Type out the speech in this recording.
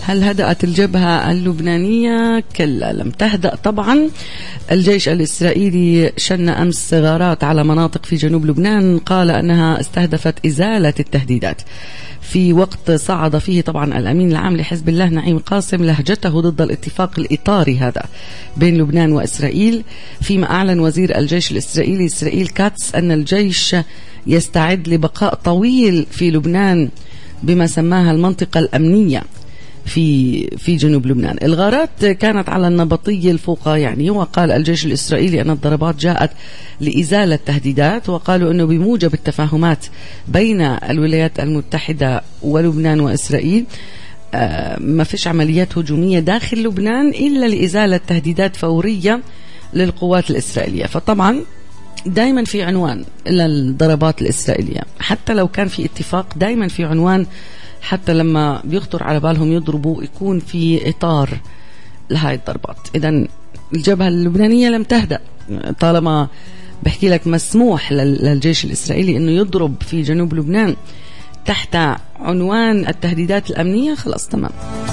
هل هدأت الجبهة اللبنانية؟ كلا، لم تهدأ طبعا. الجيش الإسرائيلي شن أمس غارات على مناطق في جنوب لبنان، قال أنها استهدفت إزالة التهديدات، في وقت صعد فيه طبعا الأمين العام لحزب الله نعيم قاسم لهجته ضد الاتفاق الإطاري هذا بين لبنان وإسرائيل، فيما أعلن وزير الجيش الإسرائيلي إسرائيل كاتس أن الجيش يستعد لبقاء طويل في لبنان بما سماها المنطقة الأمنية في جنوب لبنان. الغارات كانت على النبطي الفوقا يعني، وقال الجيش الإسرائيلي أن الضربات جاءت لإزالة تهديدات، وقالوا أنه بموجب التفاهمات بين الولايات المتحدة ولبنان وإسرائيل ما فيش عمليات هجومية داخل لبنان إلا لإزالة تهديدات فورية للقوات الإسرائيلية. فطبعا دائما في عنوان للضربات الإسرائيلية، حتى لو كان في اتفاق دائما في عنوان، حتى لما بيخطر على بالهم يضربوا يكون في إطار لهاي الضربات. إذن الجبهة اللبنانية لم تهدأ طالما بحكي لك مسموح للجيش الإسرائيلي أنه يضرب في جنوب لبنان تحت عنوان التهديدات الأمنية، خلاص تمام.